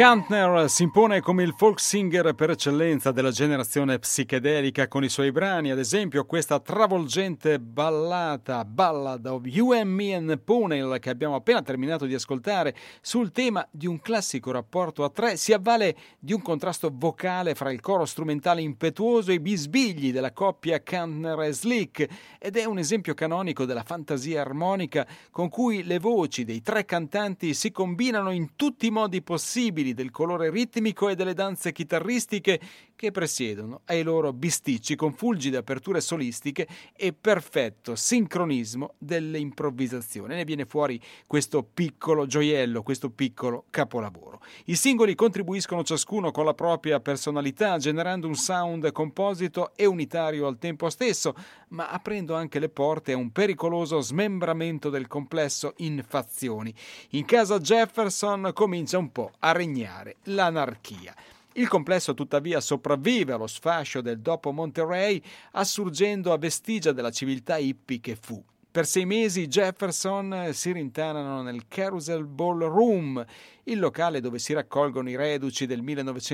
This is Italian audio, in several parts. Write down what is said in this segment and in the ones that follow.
Kantner si impone come il folk singer per eccellenza della generazione psichedelica con i suoi brani, ad esempio questa travolgente Ballad of You and Me and Pownell che abbiamo appena terminato di ascoltare sul tema di un classico rapporto a tre, si avvale di un contrasto vocale fra il coro strumentale impetuoso e i bisbigli della coppia Kantner e Slick ed è un esempio canonico della fantasia armonica con cui le voci dei tre cantanti si combinano in tutti i modi possibili, del colore ritmico e delle danze chitarristiche che presiedono ai loro bisticci con fulgide aperture solistiche e perfetto sincronismo delle improvvisazioni. Ne viene fuori questo piccolo gioiello, questo piccolo capolavoro. I singoli contribuiscono ciascuno con la propria personalità, generando un sound composito e unitario al tempo stesso, ma aprendo anche le porte a un pericoloso smembramento del complesso in fazioni. In casa Jefferson comincia un po' a regnare l'anarchia. Il complesso tuttavia sopravvive allo sfascio del dopo Monterey, assurgendo a vestigia della civiltà hippie che fu. Per 6 mesi Jefferson si rintanano nel Carousel Ballroom, il locale dove si raccolgono i reduci del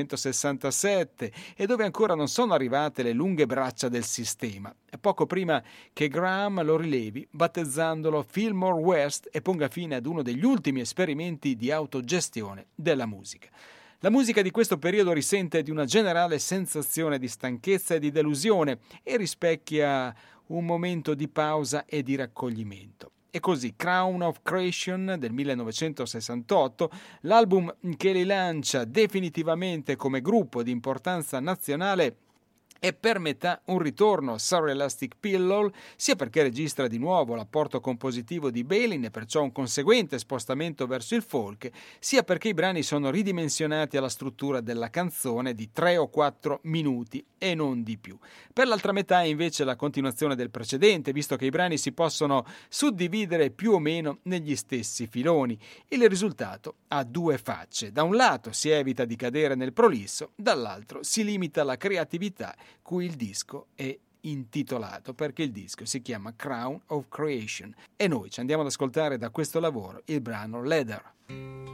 1967 e dove ancora non sono arrivate le lunghe braccia del sistema, poco prima che Graham lo rilevi battezzandolo Fillmore West e ponga fine ad uno degli ultimi esperimenti di autogestione della musica. La musica di questo periodo risente di una generale sensazione di stanchezza e di delusione e rispecchia un momento di pausa e di raccoglimento. E così Crown of Creation del 1968, l'album che li lancia definitivamente come gruppo di importanza nazionale, è per metà un ritorno a Sorry Elastic Pillow, sia perché registra di nuovo l'apporto compositivo di Bailey e perciò un conseguente spostamento verso il folk, sia perché i brani sono ridimensionati alla struttura della canzone di 3 o 4 minuti e non di più. Per l'altra metà è invece la continuazione del precedente, visto che i brani si possono suddividere più o meno negli stessi filoni. Il risultato ha due facce. Da un lato si evita di cadere nel prolisso, dall'altro si limita la creatività cui il disco è intitolato, perché il disco si chiama Crown of Creation e noi ci andiamo ad ascoltare da questo lavoro il brano Leather.